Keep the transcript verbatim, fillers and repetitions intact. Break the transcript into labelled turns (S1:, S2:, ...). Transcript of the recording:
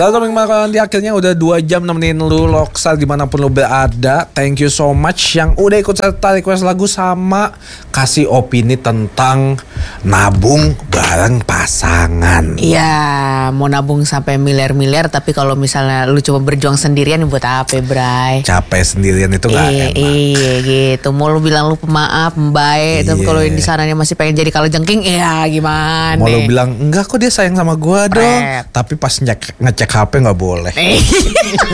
S1: Lalu di akhirnya udah dua jam nemenin lu Loksa dimanapun lu berada. Thank you so much yang udah ikut serta request lagu sama kasih opini tentang nabung bareng pasangan.
S2: Iya, mau nabung sampai miliar-miliar, tapi kalau misalnya lu coba berjuang sendirian buat apa, Bray?
S1: Capek sendirian itu nggak
S2: Iya,
S1: enak.
S2: iya gitu. Mau lu bilang lu pemaaf, baik, tapi
S1: Iya.
S2: kalau yang di sananya masih pengen jadi kalajengking, ya gimana?
S1: Mau lu bilang enggak kok dia sayang sama gua dong,
S2: Pret.
S1: tapi pas ngecek, ngecek H P nggak boleh.
S2: Eh.